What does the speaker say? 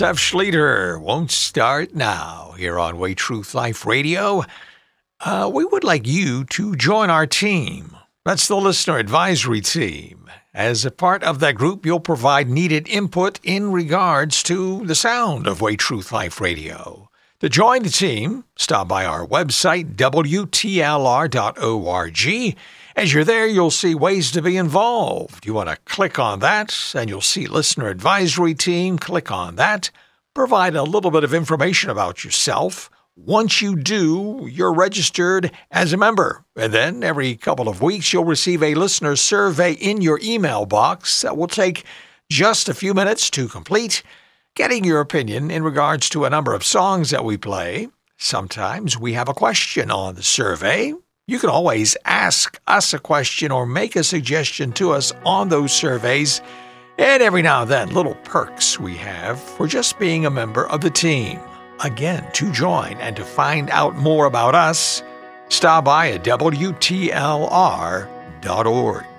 Seth Schleter won't start now here on Way Truth Life Radio. We would like you to join our team. That's the Listener Advisory Team. As a part of that group, you'll provide needed input in regards to the sound of Way Truth Life Radio. To join the team, stop by our website, WTLR.org. As you're there, you'll see ways to be involved. You want to click on that, and you'll see Listener Advisory Team. Click on that. Provide a little bit of information about yourself. Once you do, you're registered as a member. And then every couple of weeks, you'll receive a listener survey in your email box that will take just a few minutes to complete, getting your opinion in regards to a number of songs that we play. Sometimes we have a question on the survey. You can always ask us a question or make a suggestion to us on those surveys. And every now and then, little perks we have for just being a member of the team. Again, to join and to find out more about us, stop by at WTLR.org.